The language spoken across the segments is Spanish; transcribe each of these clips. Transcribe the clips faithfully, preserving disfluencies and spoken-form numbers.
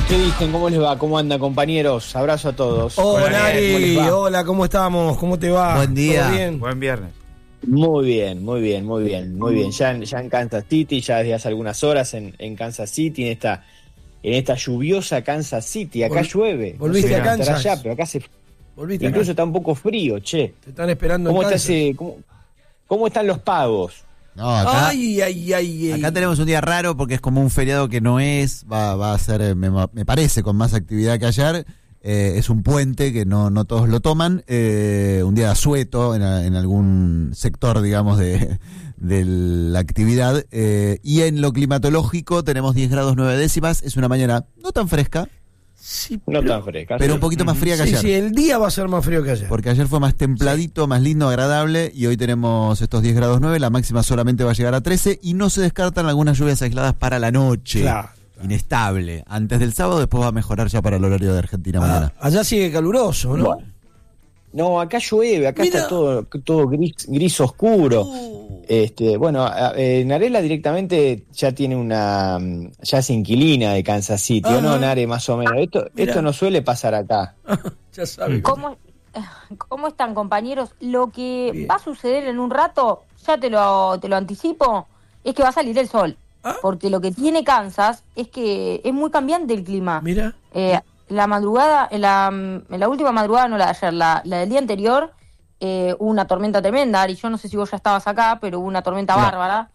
¿Qué dicen? ¿Cómo les va? ¿Cómo andan, compañeros? Abrazo a todos. Hola, Ari. Hola, ¿cómo estamos? ¿Cómo te va? Buen día. ¿Todo bien? Buen viernes. Muy bien, muy bien, muy bien, muy bien. Ya, en- ya en Kansas City, ya desde hace algunas horas en, en Kansas City, en esta, en esta lluviosa Kansas City. Acá Vol- llueve. volviste No sé a cómo estará Kansas. allá, pero acá se, Volviste incluso acá. está un poco frío, che. Te están esperando ¿Cómo, en está Kansas. ese- cómo, cómo están los pagos? No, acá, Ay, ay, ay, ay. acá tenemos un día raro porque es como un feriado que no es, va, va a ser, eh, me, me parece, con más actividad que ayer. Eh, es un puente que no, no todos lo toman. Eh, un día de asueto en, a- en algún sector, digamos, de, de la actividad. Eh, y en lo climatológico tenemos diez grados nueve décimas. Es una mañana no tan fresca, Sí, No pero- tan fresca. pero un poquito más fría que Sí, ayer. sí, el día va a ser más frío que ayer. Porque ayer fue más templadito, más lindo, agradable, y hoy tenemos estos diez grados nueve, la máxima solamente va a llegar a trece, y no se descartan algunas lluvias aisladas para la noche. Claro. Inestable. Antes del sábado, después va a mejorar ya para el horario de Argentina Ah, mañana. allá sigue caluroso, ¿no? Bueno. No, acá llueve, acá Mira. está todo, todo gris, gris oscuro. Uh, Este, bueno, a- eh, Narela directamente ya tiene una, mm, ya es inquilina de Kansas City, ¿o no, Ajá. Nare? Más o menos. Esto, Mira. esto no suele pasar acá. ya sabes. ¿Cómo, ¿Cómo están, compañeros? Lo que Bien. va a suceder en un rato, ya te lo, te lo anticipo, es que va a salir el sol. Ah. Porque lo que tiene Kansas es que es muy cambiante el clima. Mira. Eh, la madrugada, en la, en la última madrugada, no la de ayer, la, la del día anterior, eh, hubo una tormenta tremenda, Ari. Yo no sé si vos ya estabas acá, pero hubo una tormenta No. bárbara.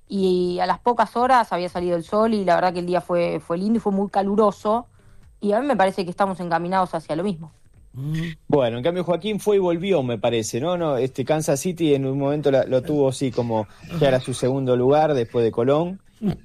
Y a las pocas horas había salido el sol y la verdad que el día fue, fue lindo y fue muy caluroso. Y a mí me parece que estamos encaminados hacia lo mismo. Bueno, en cambio Joaquín fue y volvió, me parece, ¿no? No, este Kansas City en un momento la- lo tuvo así como ya era su segundo lugar después de Colón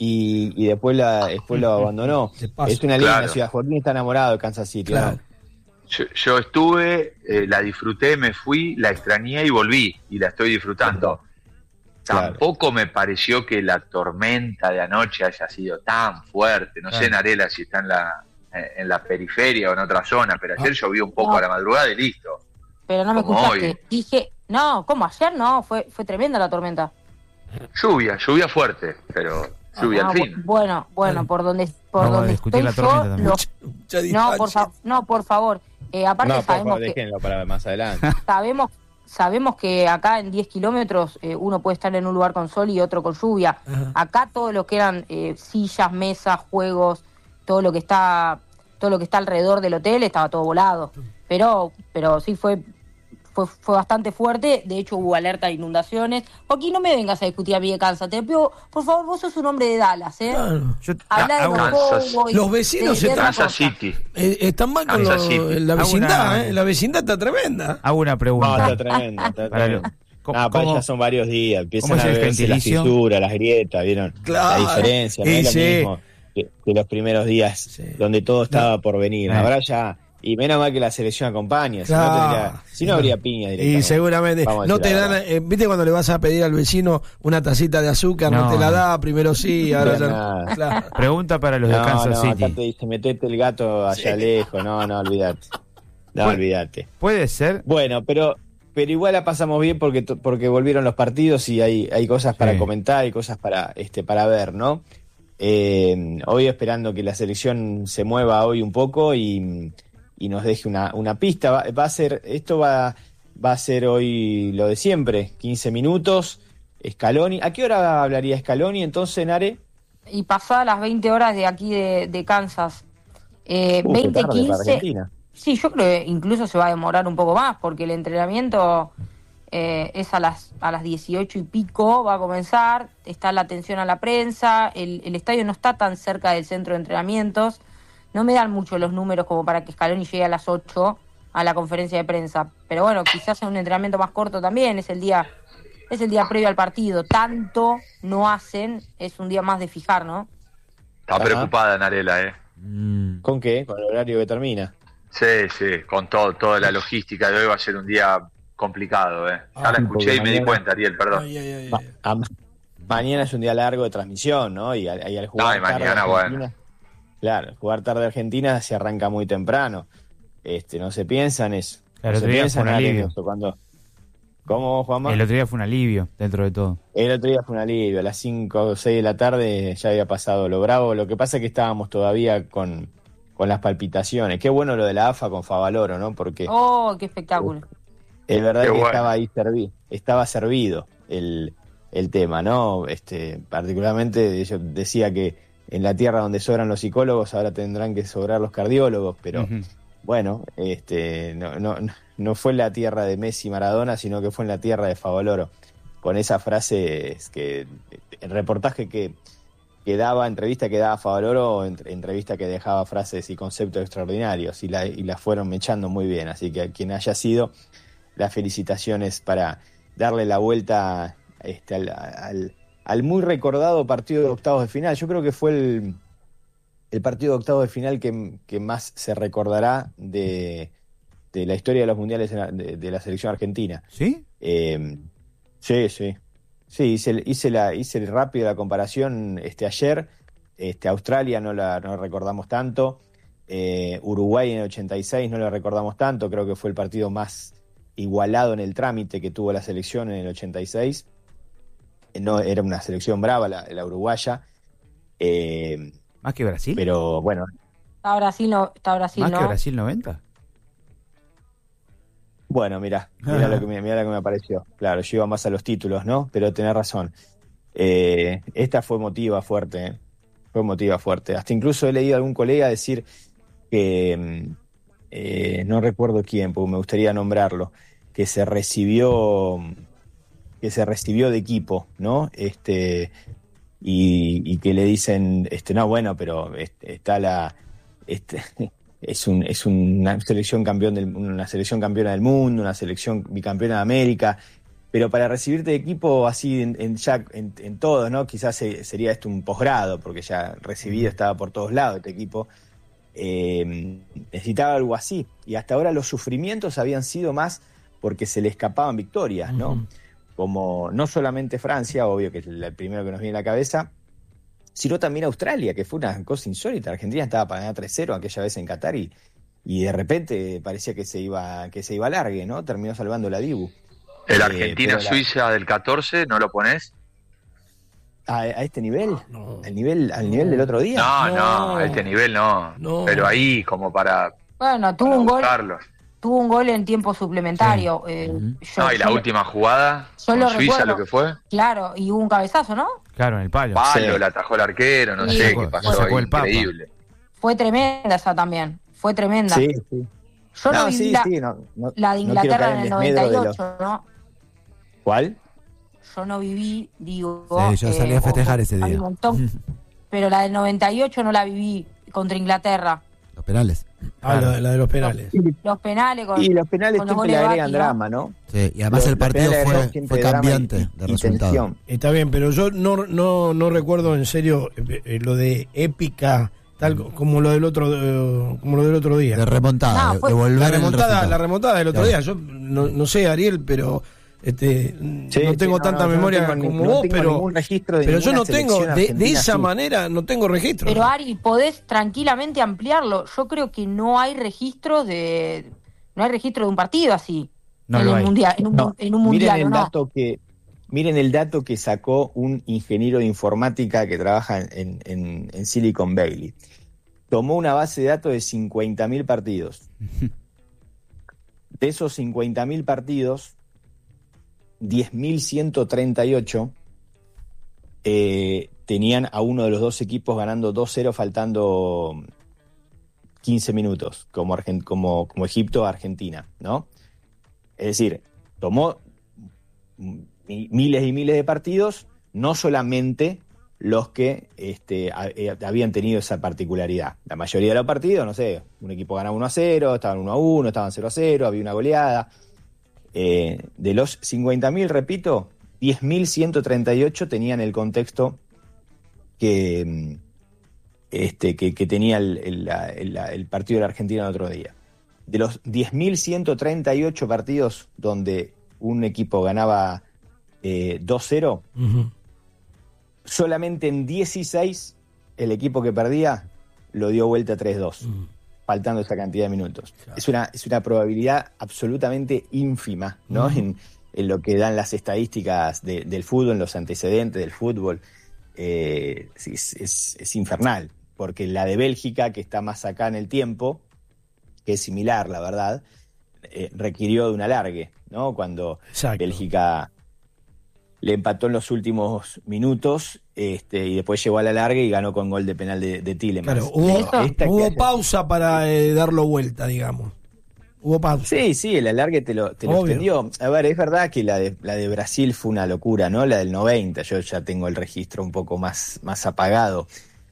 y, y después la después lo abandonó. De paso. Es una linda Claro. ciudad. Joaquín está enamorado de Kansas City, Claro. ¿no? Yo, yo estuve, eh, la disfruté, me fui, la extrañé y volví, y la estoy disfrutando. Claro. Tampoco me pareció que la tormenta de anoche haya sido tan fuerte. No sé, Claro. Narela, si está en la, eh, en la periferia o en otra zona, pero ayer Ah. llovió un poco No. a la madrugada y listo. Pero no me Como escuchaste. hoy. Dije, no, ¿cómo ayer? No, fue fue tremenda la tormenta. Lluvia, lluvia fuerte, pero lluvia Ah, al bu- fin. Bueno, bueno, por donde por Vamos a donde discutir estoy la yo, tormenta también. lo- Mucha no, distancia. por fa- no, por favor. Eh, aparte No, por sabemos favor, que déjenlo para más adelante. sabemos sabemos que acá en diez kilómetros eh, uno puede estar en un lugar con sol y otro con lluvia. Ajá. Acá todo lo que eran eh, sillas, mesas, juegos, todo lo que está todo lo que está alrededor del hotel estaba todo volado. Pero pero sí fue fue, fue bastante fuerte. De hecho hubo alerta de inundaciones. Joaquín, no me vengas a discutir a mí de Kansas. Te pido, por favor, vos sos un hombre de Dallas, ¿eh? Claro. Yo Habla de hago, los Kansas. Cowboys, Los vecinos de- se de otra Kansas cosa. City. Eh, están mal con Kansas lo- City. la Hago vecindad, una- ¿eh? La vecindad está tremenda. hago una No, pregunta. está tremendo, está Para tremendo. lo- ¿cómo- No, pero cómo- ya son varios días, empiezan cómo es a el verse las gentilicio? fisuras, las grietas, ¿vieron? Claro. La diferencia, no Y es lo sí. mismo que, que los primeros días Sí. donde todo estaba por venir. Eh. Ahora ya, y menos mal que la selección acompaña, si no, Claro. tendría- si no habría piña Y directamente. seguramente Vamos a no decir te la dan, verdad. eh, viste cuando le vas a pedir al vecino una tacita de azúcar, no, No, te la no. da, primero sí, ahora No, ya nada. no. Claro. Pregunta para los de No, Kansas no, City. acá te dice, metete el gato allá lejos, no, no, olvídate. No, Bueno. olvídate. ¿Puede ser? Bueno, pero pero igual la pasamos bien porque to- porque volvieron los partidos y hay hay cosas para Sí. comentar y cosas para este para ver, ¿no? Eh, hoy esperando que la selección se mueva hoy un poco y, y nos deje una, una pista. Va, va a ser esto va va a ser hoy lo de siempre, quince minutos. Scaloni, ¿a qué hora hablaría Scaloni entonces, Nare? Y pasadas las veinte horas de aquí de, de Kansas. Eh, Uh, qué veinte, tarde para quince. Argentina. Sí, yo creo que incluso se va a demorar un poco más, porque el entrenamiento eh, es a las a las dieciocho y pico, va a comenzar, está la atención a la prensa, el, el estadio no está tan cerca del centro de entrenamientos, no me dan mucho los números como para que Scaloni llegue a las ocho a la conferencia de prensa, pero bueno, quizás sea un entrenamiento más corto también, es el día es el día previo al partido, tanto no hacen, es un día más de fijar, ¿no? Está Ajá. preocupada, Narela, ¿eh? Mm. ¿Con qué? Con el horario que termina. Sí, sí, con todo, toda la logística de hoy va a ser un día complicado, ¿eh? Ya Ah, la escuché y me di mañana- cuenta, Ariel, perdón. Ay, ay, ay, Ma- ay. a- mañana es un día largo de transmisión, ¿no? Y al, y al No, jugar y tarde mañana, Argentina, claro, jugar tarde Argentina se arranca muy temprano. Este, no se piensa en eso. El no otro se día piensa fue un en nada en alivio. eso. Cuando, ¿Cómo, Juanma? El otro día fue un alivio, dentro de todo. El otro día fue un alivio. A las cinco o seis de la tarde ya había pasado lo bravo. Lo que pasa es que estábamos todavía con, con las palpitaciones. Qué bueno lo de la A F A con Favaloro, ¿no? Porque Oh, qué espectáculo. es verdad Qué que bueno. estaba ahí servi- estaba servido el, el tema, ¿no? Este, particularmente yo decía que en la tierra donde sobran los psicólogos ahora tendrán que sobrar los cardiólogos, pero Ujú. bueno, este, no, no, no fue en la tierra de Messi y Maradona, sino que fue en la tierra de Favaloro, con esas frases que el reportaje que, que daba, entrevista que daba Favaloro, entre- entrevista que dejaba frases y conceptos extraordinarios, y la, y las fueron mechando muy bien, así que a quien haya sido, las felicitaciones para darle la vuelta este, al, al, al muy recordado partido de octavos de final. Yo creo que fue el, el partido de octavos de final que, que más se recordará de, de la historia de los mundiales en la- de, de la selección argentina. ¿Sí? Eh, sí, sí. Sí, hice, hice, la, hice rápido la comparación este, ayer. Este, Australia no la no recordamos tanto. Eh, Uruguay en el ochenta y seis no la recordamos tanto. Creo que fue el partido más igualado en el trámite que tuvo la selección en el ochenta y seis. Eh, No, era una selección brava la, la uruguaya. Eh, ¿Más que Brasil? pero bueno, Está Brasil, no, está Brasil, ¿Más ¿no? que Brasil noventa? bueno, mirá, mirá lo que me, mirá lo que me apareció. Claro, yo iba más a los títulos, ¿no? Pero tenés razón. Eh, esta fue emotiva fuerte, ¿eh? Fue emotiva fuerte. Hasta incluso he leído a algún colega decir que, mm, eh, no recuerdo quién, porque me gustaría nombrarlo, que se recibió, que se recibió de equipo, ¿no? Este, y, y que le dicen, este, no, bueno, pero este, está la, este, es un, es una selección campeón del, una selección campeona del mundo, una selección bicampeona de América. Pero para recibirte de equipo así en, en ya en, en todo, ¿no? Quizás se- sería esto un posgrado, porque ya recibido estaba por todos lados este equipo. Eh, necesitaba algo así. Y hasta ahora los sufrimientos habían sido más porque se le escapaban victorias, ¿no? Ujú. Como no solamente Francia, obvio que es el primero que nos viene a la cabeza, sino también Australia, que fue una cosa insólita. Argentina estaba para ganar tres cero aquella vez en Qatar y, y de repente parecía que se iba, que se iba a largue, ¿no? Terminó salvando la Dibu. El Eh, pero Argentina-Suiza del catorce, ¿no lo pones? ¿A, a este nivel? No. ¿Al nivel, al nivel del otro día? No, no, No. a este nivel no. No. Pero ahí, como para, Bueno, tuvo para un gol, buscarlo. tuvo un gol en tiempo suplementario. eh, Ujú. yo- No, y la yo- última jugada, yo con lo Suiza, recuerdo. lo que fue. Claro, y hubo un cabezazo, ¿no? Claro, en el palo. Palo, Sí. la atajó el arquero, no Sí. sé Sacó- qué pasó. sacó ahí, el Papa. increíble. Fue tremenda esa también. Fue tremenda. Sí, sí. Yo no, No, viví sí, la, sí, no, no- la de no quiero Inglaterra caer en el desmedro noventa y de los- ocho, ¿no? ¿Cuál? Yo no viví, digo. Sí, yo salí a festejar o- ese hay día. un montón, pero la del noventa y ocho no la viví contra Inglaterra. Los penales. Ah, la, de- la de los penales. Los penales con. Y los penales con los siempre goles le de agregan Baki, ¿no? drama, ¿no? Sí, y además Los- el los partido penales fue, agregan siempre fue drama y- cambiante y- de y resultado. tensión. Está bien, pero yo no, no, no recuerdo en serio eh, eh, lo de épica, tal co- como lo del otro, eh, como lo del otro día. De remontada, No, de- fue- de volver La el remontada, resultado. la remontada del otro Claro. día. Yo no, no sé, Ariel, pero este Sí, no sí, tengo no, tanta no, yo no memoria tengo ni- como no vos, tengo pero ningún registro de pero yo ninguna no tengo selección de, de argentina esa así. manera no tengo registro. Pero Ari, podés tranquilamente ampliarlo. Yo creo que no hay registro de. No hay registro de un partido así. No en lo el hay. mundial, en un, No, en un miren mundial, el ¿no? dato que miren el dato que sacó un ingeniero de informática que trabaja en, en, en Silicon Valley. Tomó una base de datos de cincuenta mil partidos. De esos cincuenta mil partidos, diez mil ciento treinta y ocho eh, tenían a uno de los dos equipos ganando dos cero faltando quince minutos, como, Argen- como, como Egipto a Argentina, ¿no? Es decir, tomó mi- miles y miles de partidos, no solamente los que este, a- eh, habían tenido esa particularidad. La mayoría de los partidos, no sé, un equipo ganaba uno a cero, estaban uno a uno, estaban cero a cero, había una goleada. Eh, de los cincuenta mil, repito, diez mil ciento treinta y ocho tenían el contexto que, mm, este, que, que tenía el, el- la- el- la- el partido de la Argentina el otro día. De los diez mil ciento treinta y ocho partidos donde un equipo ganaba eh, dos cero, Ujú. solamente en dieciséis el equipo que perdía lo dio vuelta tres dos, Ujú. faltando esa cantidad de minutos. Claro. Es una, es una probabilidad absolutamente ínfima, ¿no? Ujú. en, en lo que dan las estadísticas de- del fútbol, en los antecedentes del fútbol. Eh, es, es- es infernal. porque la de Bélgica, que está más acá en el tiempo, que es similar, la verdad, eh, requirió de un alargue, ¿no? Cuando Exacto. Bélgica le empató en los últimos minutos este, y después llegó al alargue y ganó con gol de penal de, de Tielemans. Claro, hubo, Eso. Esta que hubo haya- pausa para eh, darlo vuelta, digamos. Hubo pausa. Sí, sí, el alargue te lo, te lo Obvio. extendió. A ver, es verdad que la de, la de Brasil fue una locura, ¿no? La del noventa, yo ya tengo el registro un poco más, más apagado,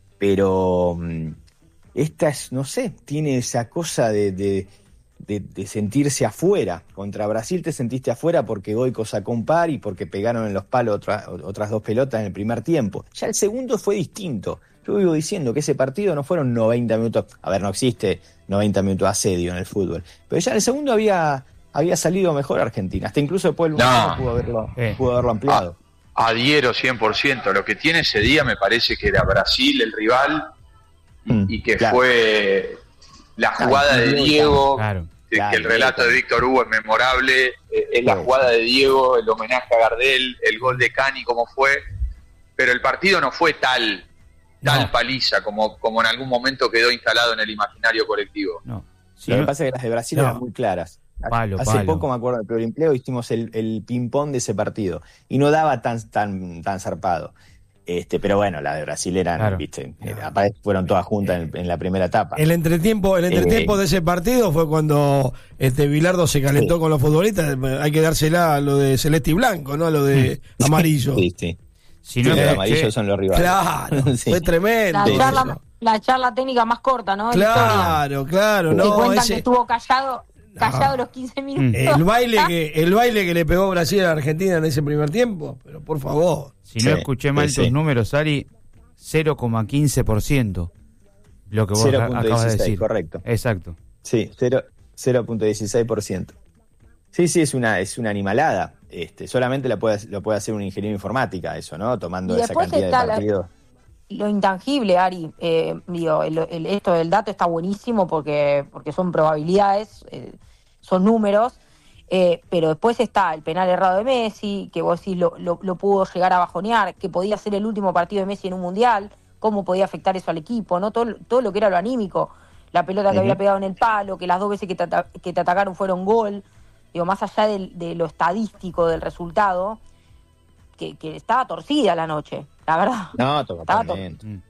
pero mm, esta es, no sé, tiene esa cosa de, de, de, de sentirse afuera. Contra Brasil te sentiste afuera porque Goico sacó un par y porque pegaron en los palos otra, otras dos pelotas en el primer tiempo. Ya el segundo fue distinto. Yo vivo diciendo que ese partido no fueron noventa minutos. A ver, no existe noventa minutos de asedio en el fútbol. Pero ya en el segundo había, había salido mejor Argentina. Hasta incluso después el No. pudo haberlo, Eh. pudo haberlo ampliado. Adhiero cien por ciento. Lo que tiene ese día me parece que era Brasil el rival y, Mm, y que claro. fue la Claro, jugada de Diego, Diego, Claro. que, Claro, que el relato de Diego. Víctor Hugo es memorable, eh, es la Sí. jugada de Diego, el homenaje a Gardel, el gol de Cani como fue, pero el partido no fue tal, tal No. paliza como, como en algún momento quedó instalado en el imaginario colectivo. No. Si Lo que no- pasa es que las de Brasil No. eran muy claras. Palo, Hace palo. poco, me acuerdo, del Peor Empleo, hicimos el, el ping-pong de ese partido. Y no daba tan, tan, tan zarpado. Este, pero bueno, las de Brasil eran, Claro. viste, eh, aparte fueron todas juntas en, en la primera etapa. El entretiempo, el entretiempo Eh. de ese partido fue cuando este Bilardo se calentó Sí. con los futbolistas. Hay que dársela a lo de celeste y blanco, no a lo de amarillo. Sí, sí. si Sí, no los es amarillos que- son los rivales. Claro, Sí. fue tremendo. La Sí, charla, eso. la charla técnica más corta, ¿no? En la historia. Claro, claro, Que no, cuentan ese- que estuvo callado, callado No. los quince minutos. el baile que el baile que le pegó Brasil a Argentina en ese primer tiempo, pero por favor. Si no Sí, escuché mal sí, tus sí. números, Ari, cero coma quince por ciento. Lo que vos cero a- punto acabas de dieciséis, decir. correcto. Exacto. Sí, cero punto dieciséis por ciento. Sí, sí, es una, es una animalada. Este, solamente la puede, lo puede hacer un ingeniero informática, eso, ¿no? Tomando Y esa después cantidad de está la- partidos. Lo intangible, Ari, eh, digo, el, el- esto del dato está buenísimo porque, porque son probabilidades, eh, son números, eh, pero después está el penal errado de Messi, que vos decís lo, lo, lo pudo llegar a bajonear, que podía ser el último partido de Messi en un mundial, cómo podía afectar eso al equipo, ¿no? Todo, todo lo que era lo anímico, la pelota que Ujú. había pegado en el palo, que las dos veces que te, ata- que te atacaron fueron gol, digo, más allá del- de lo estadístico del resultado, que, que estaba torcida la noche, la verdad. No, Estaba totalmente. Mm.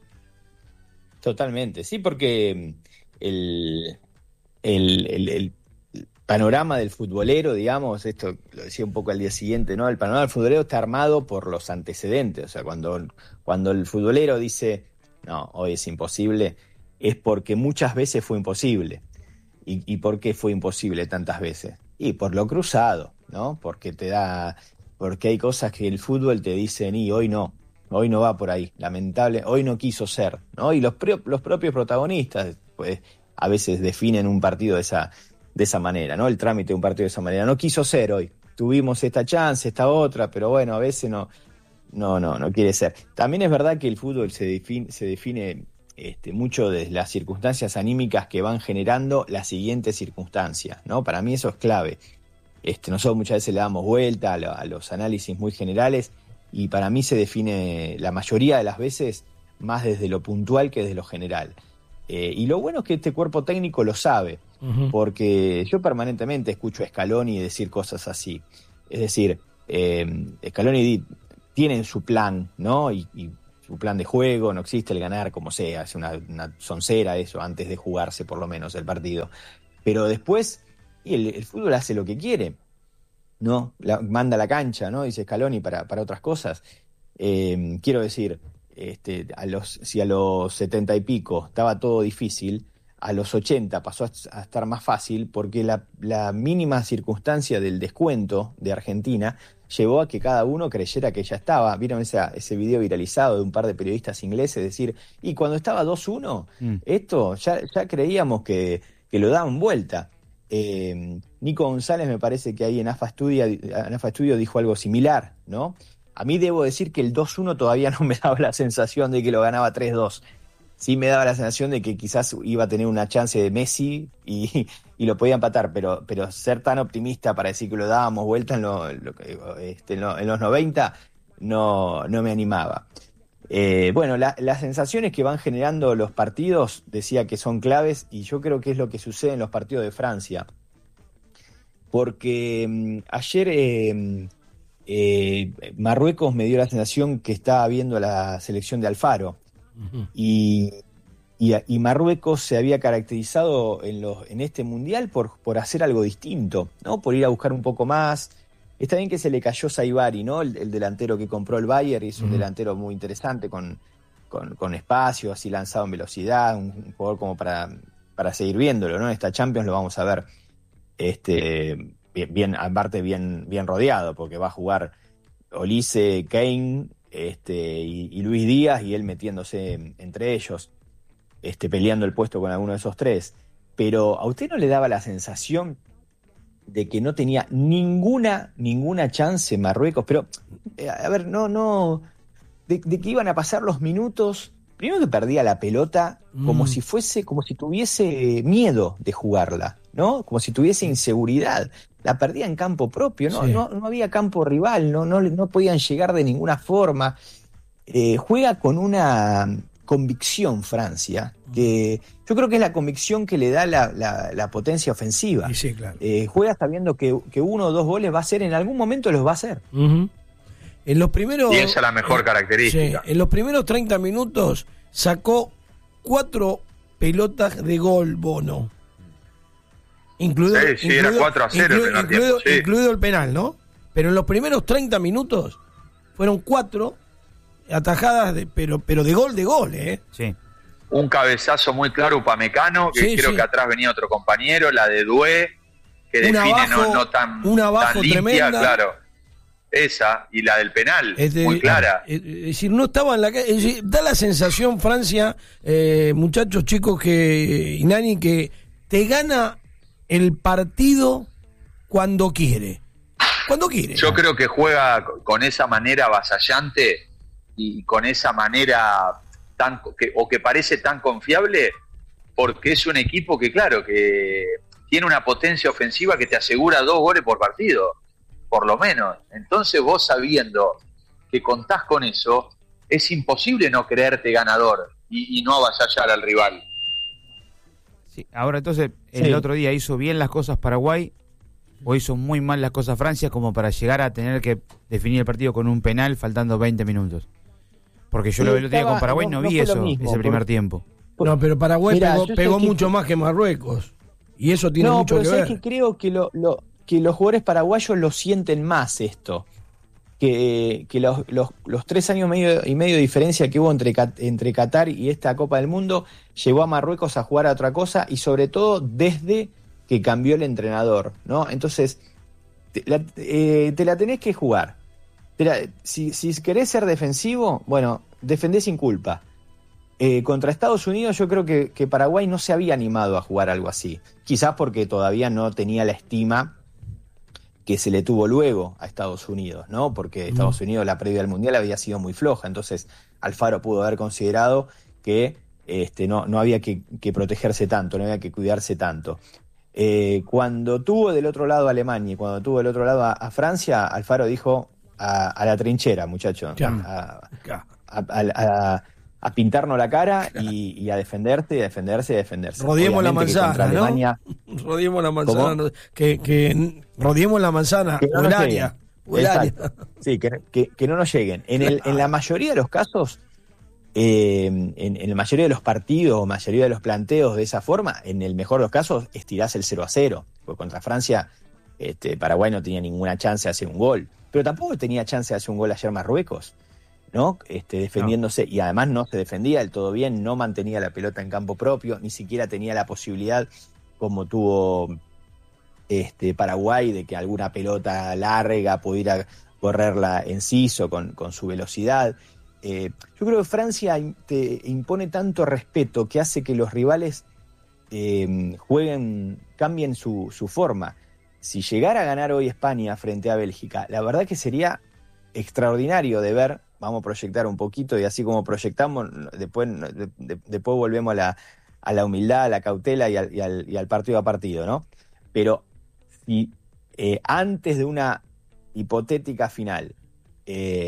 Totalmente, sí, porque el, el, el- el panorama del futbolero, digamos, esto lo decía un poco al día siguiente, ¿no? El panorama del futbolero está armado por los antecedentes, o sea, cuando, cuando el futbolero dice, no, hoy es imposible, es porque muchas veces fue imposible. ¿Y, y por qué fue imposible tantas veces? Y por lo cruzado, ¿no? Porque te da, porque hay cosas que el fútbol te dicen, y hoy no. Hoy no va por ahí, lamentable, hoy no quiso ser, ¿no? Y los, pro- los propios protagonistas, pues, a veces definen un partido de esa, de esa manera, ¿no? El trámite de un partido de esa manera. No quiso ser hoy. Tuvimos esta chance, esta otra, pero bueno, a veces no, no, no, no quiere ser. También es verdad que el fútbol se define, se define este, mucho de las circunstancias anímicas que van generando las siguientes circunstancias, ¿no? Para mí eso es clave. Este, nosotros muchas veces le damos vuelta a, lo- a los análisis muy generales y para mí se define la mayoría de las veces más desde lo puntual que desde lo general. Eh, y lo bueno es que este cuerpo técnico lo sabe, Ujú. porque yo permanentemente escucho a Scaloni decir cosas así. Es decir, eh, Scaloni di- tienen su plan, ¿no? Y, y su plan de juego, no existe el ganar como sea, es una, una soncera eso, antes de jugarse por lo menos el partido. Pero después, y el, el fútbol hace lo que quiere, ¿no? La, manda a la cancha, ¿no? Dice Scaloni para, para otras cosas. Eh, quiero decir, este, a los, si a los setenta y pico estaba todo difícil, a los ochenta pasó a, a estar más fácil porque la, la mínima circunstancia del descuento de Argentina llevó a que cada uno creyera que ya estaba. ¿Vieron esa, ese video viralizado de un par de periodistas ingleses? Decir, y cuando estaba dos uno, Mm. esto ya, ya creíamos que, que lo daban vuelta. Eh, Nico González me parece que ahí en AFA Studio, en AFA Studio dijo algo similar, ¿no? A mí debo decir que el dos uno todavía no me daba la sensación de que lo ganaba tres dos. Sí me daba la sensación de que quizás iba a tener una chance de Messi y, y lo podía empatar, pero, pero ser tan optimista para decir que lo dábamos vuelta en, lo, lo que- este, en, lo- en los noventa no, no me animaba. Eh, bueno, la, las sensaciones que van generando los partidos, decía que son claves, y yo creo que es lo que sucede en los partidos de Francia. Porque mmm, ayer eh, eh, Marruecos me dio la sensación que estaba viendo la selección de Alfaro. Uh-huh. Y, y, y Marruecos se había caracterizado en, los, en este mundial por, por hacer algo distinto, ¿no? Por ir a buscar un poco más. Está bien que se le cayó Saibari, ¿no? El, el delantero que compró el Bayern, y es un uh-huh. delantero muy interesante, con, con, con espacio, así lanzado en velocidad, un, un jugador como para, para seguir viéndolo, ¿no? En esta Champions lo vamos a ver este, bien, bien, aparte bien, bien rodeado, porque va a jugar Olise, Kane este, y, y Luis Díaz, y él metiéndose entre ellos, este, peleando el puesto con alguno de esos tres. Pero ¿a usted no le daba la sensación de que no tenía ninguna, ninguna chance Marruecos? Pero, eh, a ver, no, no, de, de que iban a pasar los minutos, primero que perdía la pelota como mm. si fuese, como si tuviese miedo de jugarla, ¿no? Como si tuviese inseguridad. La perdía en campo propio, no, sí. no, no había campo rival, no, no, no podían llegar de ninguna forma. Eh, juega con una convicción Francia, que yo creo que es la convicción que le da la, la, la potencia ofensiva. Sí, claro. Eh, juega sabiendo que, que uno o dos goles va a hacer, en algún momento los va a hacer. Uh-huh. En los primeros, y esa es la mejor eh, característica. Sí, en los primeros treinta minutos sacó cuatro pelotas de gol Bono. Incluido, sí, sí, incluido, era cuatro a cero incluido, el incluido, tiempo, sí. incluido el penal, ¿no? Pero en los primeros treinta minutos fueron cuatro atajadas, de, pero, pero de gol, de gol, ¿eh? Sí. Un cabezazo muy claro, Upamecano, que sí, creo sí. que atrás venía otro compañero, la de Dué, que un define abajo, no, no tan, un abajo tan limpia, tremenda. claro. Esa, y la del penal, este, muy clara. Es decir, no estaba en la calle. Es decir, da la sensación, Francia, eh, muchachos chicos, que y Nani, que te gana el partido cuando quiere. Cuando quiere. Yo creo que juega con esa manera avasallante y con esa manera tan que, o que parece tan confiable, porque es un equipo que, claro, que tiene una potencia ofensiva que te asegura dos goles por partido, por lo menos. Entonces vos, sabiendo que contás con eso, es imposible no creerte ganador y, y no avasallar al rival. Sí, ahora entonces, el sí. otro día hizo bien las cosas Paraguay, o hizo muy mal las cosas Francia, como para llegar a tener que definir el partido con un penal faltando veinte minutos. Porque yo sí, lo vi el otro día con Paraguay, no, no vi no eso, mismo, ese primer por, tiempo. Por, no, pero Paraguay mirá, pegó, pegó mucho que, más que Marruecos. Y eso tiene no, mucho pero que ver. Que creo que, lo, lo, que los jugadores paraguayos lo sienten más esto. Que, que los, los, los tres años medio, y medio de diferencia que hubo entre, entre Qatar y esta Copa del Mundo llevó a Marruecos a jugar a otra cosa, y sobre todo desde que cambió el entrenador, ¿no? Entonces, te la, eh, te la tenés que jugar. Te la, si, si querés ser defensivo, bueno, defendés sin culpa. Eh, contra Estados Unidos yo creo que, que Paraguay no se había animado a jugar algo así. Quizás porque todavía no tenía la estima que se le tuvo luego a Estados Unidos, ¿no? Porque mm. Estados Unidos, la previa al Mundial, había sido muy floja. Entonces Alfaro pudo haber considerado que este, no, no había que, que protegerse tanto, no había que cuidarse tanto. Eh, cuando tuvo del otro lado a Alemania y cuando tuvo del otro lado a, a Francia, Alfaro dijo a, a la trinchera, muchachos, a, a, a, a, a pintarnos la cara y, y a defenderte, y a defenderse y a defenderse. Rodeemos la manzana, ¿no? Alemania, rodeemos la manzana, que, que rodeemos la manzana, que no o el área. O el área. Sí, que, que, que no nos lleguen. En, el, en la mayoría de los casos, eh, en, en la mayoría de los partidos o mayoría de los planteos de esa forma, en el mejor de los casos, estirás el cero a cero. Porque contra Francia, este, Paraguay no tenía ninguna chance de hacer un gol. Pero tampoco tenía chance de hacer un gol ayer Marruecos, ¿no? Este, defendiéndose, no. Y además no se defendía del todo bien, no mantenía la pelota en campo propio, ni siquiera tenía la posibilidad, como tuvo este, Paraguay, de que alguna pelota larga pudiera correrla enciso con, con su velocidad. Eh, yo creo que Francia te impone tanto respeto que hace que los rivales eh, jueguen, cambien su, su forma. Si llegara a ganar hoy España frente a Bélgica, la verdad que sería extraordinario de ver. Vamos a proyectar un poquito, y así como proyectamos, después, de, de, después volvemos a la, a la humildad, a la cautela y al, y, al, y al partido a partido, ¿no? Pero si eh, antes de una hipotética final eh,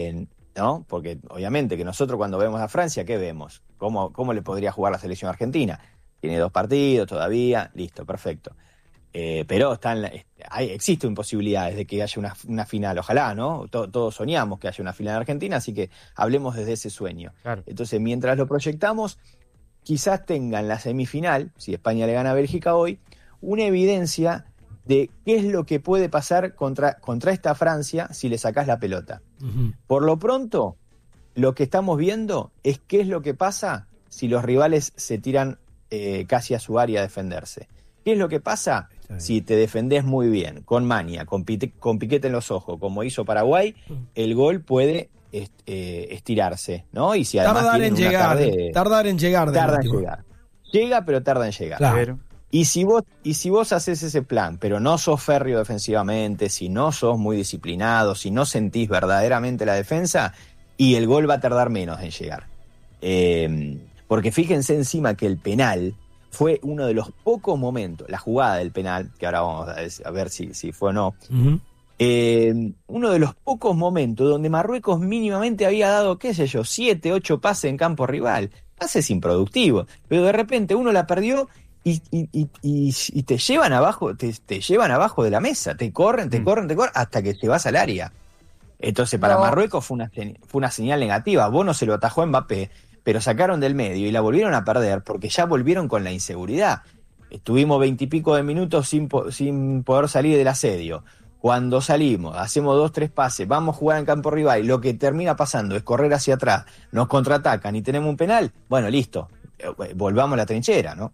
¿no? Porque obviamente que nosotros cuando vemos a Francia, ¿qué vemos? ¿Cómo, cómo le podría jugar la selección argentina? Tiene dos partidos todavía, listo, perfecto. Eh, pero están, hay, existen posibilidades de que haya una, una final, ojalá, ¿no? Todo, todos soñamos que haya una final en Argentina, así que hablemos desde ese sueño. Claro. Entonces, mientras lo proyectamos, quizás tengan la semifinal, si España le gana a Bélgica hoy, una evidencia de qué es lo que puede pasar contra, contra esta Francia si le sacás la pelota. Uh-huh. Por lo pronto, lo que estamos viendo es qué es lo que pasa si los rivales se tiran eh, casi a su área a defenderse. ¿Qué es lo que pasa si te defendés muy bien, con maña, con, pite, con piquete en los ojos, como hizo Paraguay? El gol puede est, eh, estirarse, ¿no? Y si además tardar en llegar, tarde, tardar en llegar, tarda en llegar. Llega, pero tarda en llegar. Claro. Y si vos y si vos haces ese plan, pero no sos férreo defensivamente, si no sos muy disciplinado, si no sentís verdaderamente la defensa, y el gol va a tardar menos en llegar. Eh, porque fíjense encima que el penal fue uno de los pocos momentos, la jugada del penal, que ahora vamos a ver si, si fue o no, uh-huh. eh, uno de los pocos momentos donde Marruecos mínimamente había dado, qué sé yo, siete, ocho pases en campo rival. Pases improductivos, pero de repente uno la perdió y, y, y, y, y te llevan abajo, te, te llevan abajo de la mesa, te corren, te mm. corren, te corren, hasta que te vas al área. Entonces para no. Marruecos fue una, fue una señal negativa. Bono se lo atajó a Mbappé, pero sacaron del medio y la volvieron a perder porque ya volvieron con la inseguridad. Estuvimos veintipico de minutos sin, sin poder salir del asedio. Cuando salimos, hacemos dos, tres pases, vamos a jugar en campo rival y lo que termina pasando es correr hacia atrás, nos contraatacan y tenemos un penal, bueno, listo, volvamos a la trinchera, ¿no?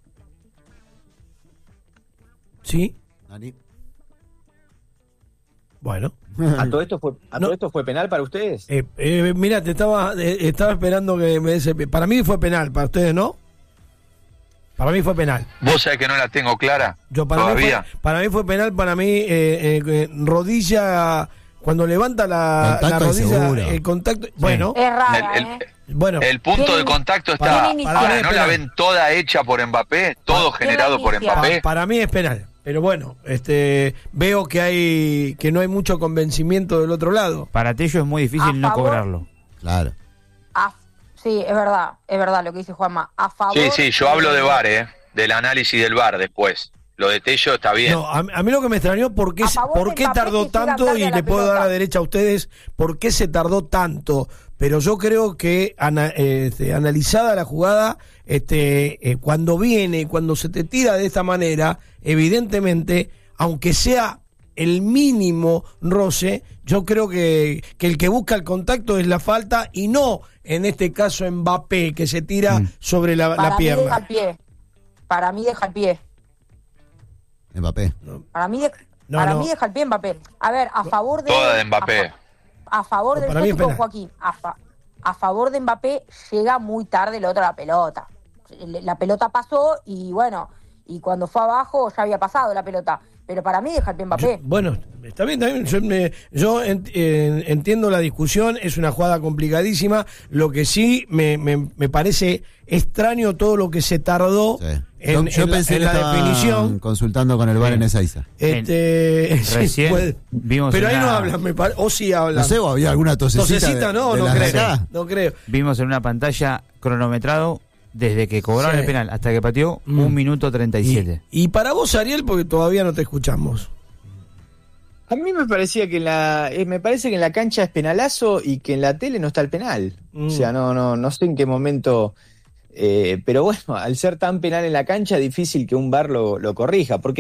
Sí. Bueno. ¿A todo esto fue, a no. todo esto fue penal para ustedes? Eh, eh, mira, te estaba, eh, estaba esperando que me des. Para mí fue penal, para ustedes no. Para mí fue penal. ¿Vos sabés que no la tengo clara? Yo para todavía. Mí fue, para mí fue penal, para mí eh, eh, rodilla, cuando levanta la, la rodilla, el contacto, sí. Bueno. Es rara, el, el, ¿eh? Bueno, el punto de contacto está. Para, ahora, ¿no la ven toda hecha por Mbappé? Todo generado por Mbappé. Para, para mí es penal. Pero bueno, este veo que hay que no hay mucho convencimiento del otro lado. Para Tello es muy difícil a no favor, cobrarlo. Claro. A, sí, es verdad, es verdad lo que dice Juanma. A favor. Sí, sí, yo hablo de V A R, ¿eh? Del análisis del V A R después. Lo de Tello está bien. No, a, a mí lo que me extrañó, ¿por qué, por qué tardó tanto? Y le puedo dar a la derecha a ustedes, ¿por qué se tardó tanto? Pero yo creo que ana, este, analizada la jugada, este, eh, cuando viene, cuando se te tira de esta manera, evidentemente, aunque sea el mínimo roce, yo creo que, que el que busca el contacto es la falta y no, en este caso, Mbappé, que se tira mm. sobre la, la pierna. Para mí deja el pie. Para mí deja el pie. Mbappé. Para mí, de, no, para no. mí deja el pie Mbappé. A ver, a favor de... Toda de Mbappé. A, a favor no, del con Joaquín. A, fa, a favor de Mbappé llega muy tarde el otro a la pelota. La pelota pasó y bueno, y cuando fue abajo ya había pasado la pelota. Pero para mí deja el pie Mbappé. Yo, bueno, está bien, está bien. Yo, me, yo ent, eh, entiendo la discusión, es una jugada complicadísima. Lo que sí me, me, me parece extraño todo lo que se tardó sí. en, yo, yo en, pensé la, en que la definición. Consultando con el V A R sí. en Ezeiza. Este, Recién sí, puede, vimos pero una... ahí no hablan, me pare, o sí hablan. No sé, o había alguna tosecita. Tosecita, de, no, de no creo. Acá. No creo. Vimos en una pantalla cronometrado desde que cobraron sí. el penal hasta que pateó mm. un minuto treinta y siete. Y, y para vos, Ariel, porque todavía no te escuchamos. A mí me parecía que en la eh, me parece que en la cancha es penalazo y que en la tele no está el penal. Mm. O sea, no no no sé en qué momento, eh, pero bueno, al ser tan penal en la cancha, difícil que un V A R lo, lo corrija, porque